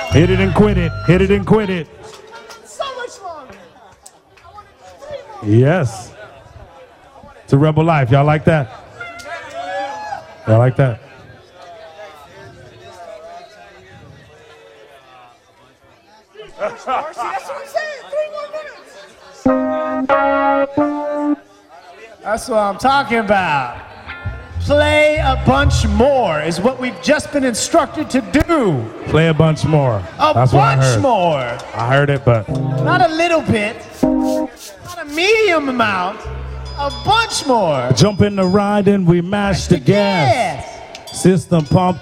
Hit it and quit it. Hit it and quit it. So much longer. Yes. It's a rebel life. Y'all like that? Y'all like that? That's what I'm saying. 3 more minutes. That's what I'm talking about. Play a bunch more is what we've just been instructed to do. Play a bunch more. That's what I heard. More. I heard it, but Not a little bit. Not a medium amount. A bunch more. jump in the ride and we mash the gas. System pump.